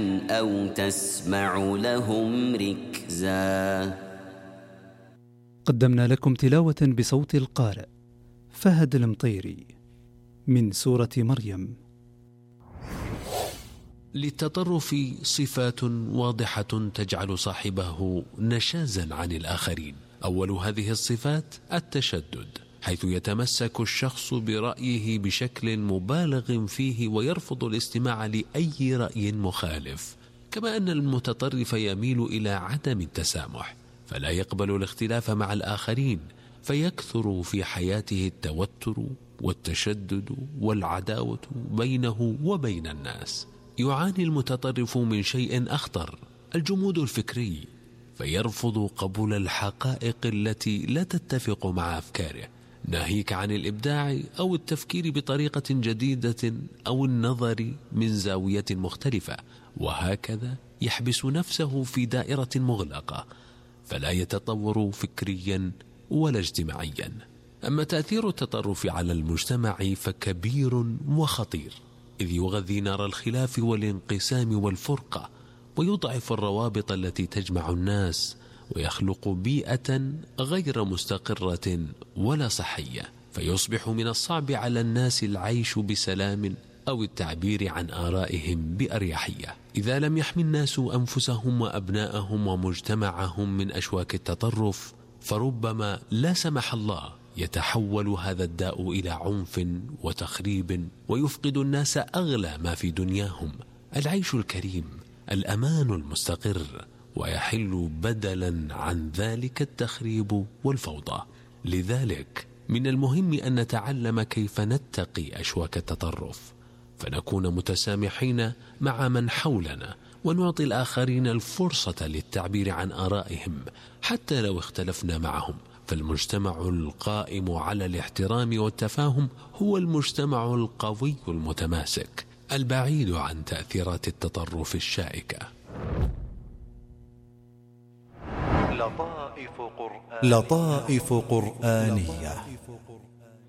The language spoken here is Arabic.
أو تسمع لهم ركزا. قدمنا لكم تلاوة بصوت القارئ فهد المطيري من سورة مريم. للتطرف صفات واضحة تجعل صاحبه نشازا عن الآخرين. أول هذه الصفات التشدد، حيث يتمسك الشخص برأيه بشكل مبالغ فيه ويرفض الاستماع لأي رأي مخالف، كما أن المتطرف يميل إلى عدم التسامح، فلا يقبل الاختلاف مع الآخرين، فيكثر في حياته التوتر والتشدد والعداوة بينه وبين الناس. يعاني المتطرف من شيء أخطر، الجمود الفكري، فيرفض قبول الحقائق التي لا تتفق مع أفكاره، ناهيك عن الإبداع أو التفكير بطريقة جديدة أو النظر من زاوية مختلفة، وهكذا يحبس نفسه في دائرة مغلقة، فلا يتطور فكريا ولا اجتماعيا. أما تأثير التطرف على المجتمع فكبير وخطير، إذ يغذي نار الخلاف والانقسام والفرقة، ويضعف الروابط التي تجمع الناس، ويخلق بيئة غير مستقرة ولا صحية، فيصبح من الصعب على الناس العيش بسلام أو التعبير عن آرائهم بأريحية. إذا لم يحمي الناس أنفسهم وأبناءهم ومجتمعهم من أشواك التطرف، فربما لا سمح الله يتحول هذا الداء إلى عنف وتخريب، ويفقد الناس أغلى ما في دنياهم، العيش الكريم، الأمان المستقر، ويحل بدلا عن ذلك التخريب والفوضى. لذلك من المهم أن نتعلم كيف نتقي أشواك التطرف، فنكون متسامحين مع من حولنا، ونعطي الآخرين الفرصة للتعبير عن آرائهم حتى لو اختلفنا معهم. فالمجتمع القائم على الاحترام والتفاهم هو المجتمع القوي المتماسك، البعيد عن تأثيرات التطرف الشائكة. لطائف قرآنية.